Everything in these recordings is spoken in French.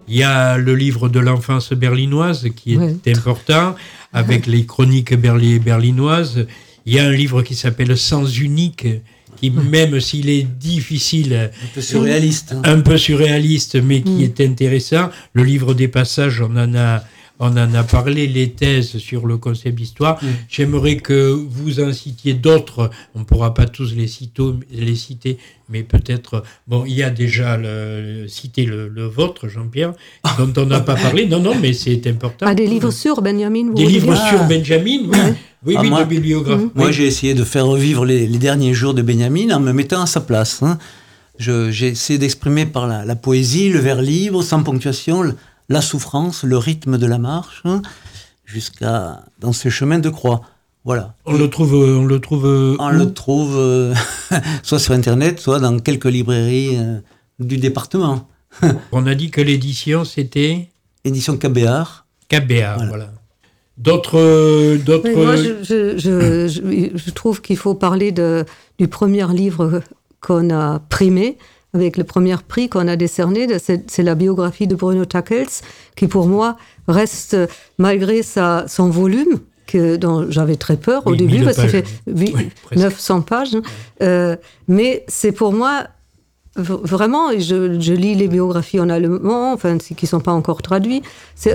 Il y a le livre de l'enfance berlinoise qui est important, avec les chroniques berlinoises. Il y a un livre qui s'appelle Sens unique, qui, même s'il est difficile, un peu surréaliste, mais qui est intéressant. Le livre des passages, on en a parlé, les thèses sur le concept d'histoire. J'aimerais que vous en citiez d'autres. On ne pourra pas tous les citer, mais peut-être... Bon, il y a déjà cité le vôtre, Jean-Pierre, dont on n'a pas parlé. Non, mais c'est important. Des livres sur Benjamin. Des livres sur Benjamin, oui, de bibliographe. Moi, j'ai essayé de faire revivre les derniers jours de Benjamin en me mettant à sa place. J'ai essayé d'exprimer par la poésie, le vers libre, sans ponctuation, la souffrance, le rythme de la marche, jusqu'à dans ce chemin de croix. Voilà. On le trouve soit sur Internet, soit dans quelques librairies du département. On a dit que l'édition, c'était édition Cabéar. Voilà. D'autres. Moi, je trouve qu'il faut parler du premier livre qu'on a primé, avec le premier prix qu'on a décerné, c'est la biographie de Bruno Tackels, qui pour moi reste, malgré son volume, dont j'avais très peur au début, parce que ça fait 900 pages, mais c'est pour moi, vraiment, je lis les biographies en allemand, qui ne sont pas encore traduites, c'est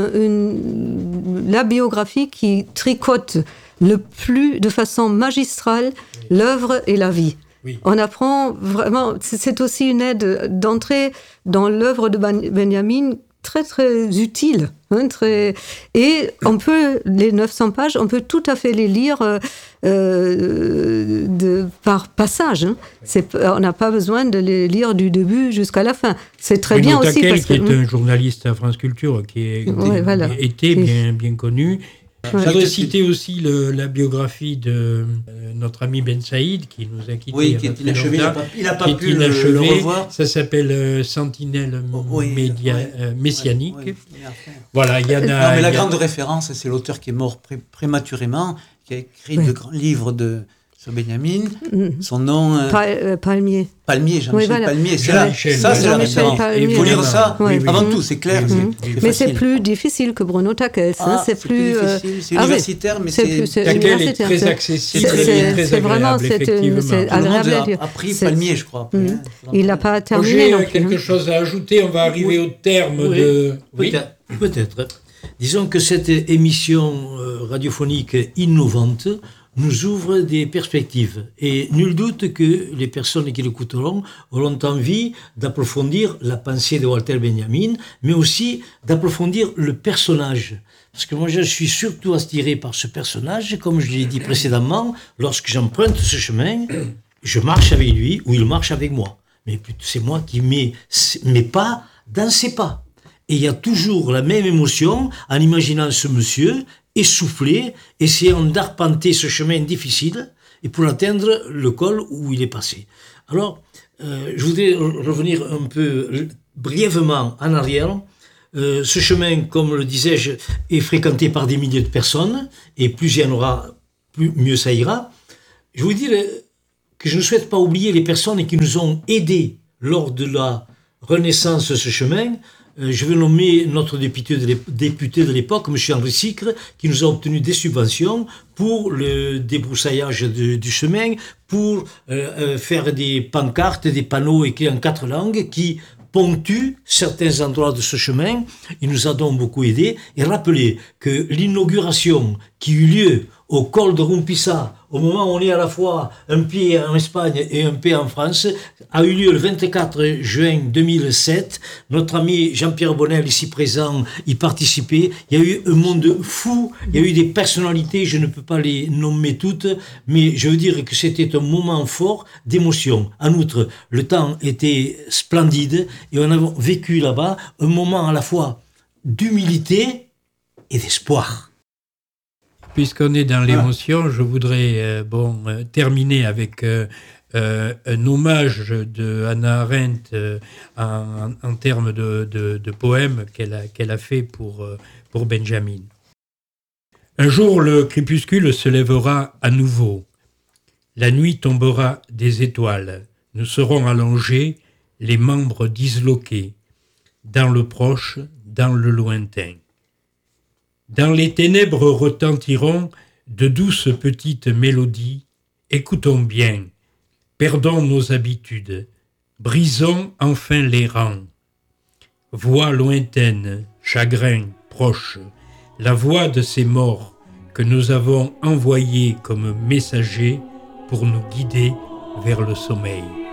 la biographie qui tricote de façon magistrale l'œuvre et la vie. Oui. On apprend vraiment, c'est aussi une aide d'entrée dans l'œuvre de Benjamin très très utile. Et les 900 pages, on peut tout à fait les lire par passage. On n'a pas besoin de les lire du début jusqu'à la fin. C'est très bien aussi. Parce qui est un journaliste à France Culture, qui était bien connu. Je voudrais citer aussi la biographie de notre ami Ben Saïd, qui nous a quittés. Oui, qui est inachevé. Il n'a pas pu le revoir. Ça s'appelle Sentinelle messianique. Oui. Voilà, il y en a. Mais la grande référence, c'est l'auteur qui est mort prématurément, qui a écrit de grands livres sur Benjamin. Son nom. Palmier. Jean-Michel Palmier. Ça, c'est la référence. Il faut lire ça avant tout, c'est clair. Mais c'est plus difficile que Bruno Tackels. C'est plus difficile. C'est universitaire, mais Tackels est très accessible, très agréable, effectivement. C'est agréable à dire. A pris Palmier, je crois. Il n'a pas terminé. J'ai quelque chose à ajouter. On va arriver au terme de... Peut-être. Disons que cette émission radiophonique innovante nous ouvre des perspectives. Et nul doute que les personnes qui l'écouteront auront envie d'approfondir la pensée de Walter Benjamin, mais aussi d'approfondir le personnage. Parce que moi, je suis surtout attiré par ce personnage. Comme je l'ai dit précédemment, lorsque j'emprunte ce chemin, je marche avec lui ou il marche avec moi. Mais c'est moi qui mets mes pas dans ses pas. Et il y a toujours la même émotion en imaginant ce monsieur essoufflé, essayant d'arpenter ce chemin difficile et pour atteindre le col où il est passé. Alors, je voudrais revenir un peu brièvement en arrière. Ce chemin, comme le disais-je, est fréquenté par des milliers de personnes et plus il y en aura, mieux ça ira. Je vous dire que je ne souhaite pas oublier les personnes qui nous ont aidés lors de la renaissance de ce chemin. Je vais nommer notre député de l'époque, M. Henri Sicre, qui nous a obtenu des subventions pour le débroussaillage du chemin, pour faire des pancartes, des panneaux écrits en 4 langues qui ponctuent certains endroits de ce chemin. Il nous a donc beaucoup aidés. Et rappelez que l'inauguration qui eut lieu au col de Rumpissa, au moment où on est à la fois un pied en Espagne et un pied en France, a eu lieu le 24 juin 2007. Notre ami Jean-Pierre Bonnel, ici présent, y participait. Il y a eu un monde fou, il y a eu des personnalités, je ne peux pas les nommer toutes, mais je veux dire que c'était un moment fort d'émotion. En outre, le temps était splendide et on a vécu là-bas un moment à la fois d'humilité et d'espoir. Puisqu'on est dans l'émotion, je voudrais terminer avec un hommage de Hannah Arendt en termes de poème qu'elle a fait pour Benjamin. Un jour, le crépuscule se lèvera à nouveau. La nuit tombera des étoiles. Nous serons allongés, les membres disloqués. dans le proche, dans le lointain. Dans les ténèbres retentiront de douces petites mélodies. Écoutons bien, perdons nos habitudes, brisons enfin les rangs. Voix lointaine, chagrin proche, la voix de ces morts que nous avons envoyés comme messagers pour nous guider vers le sommeil.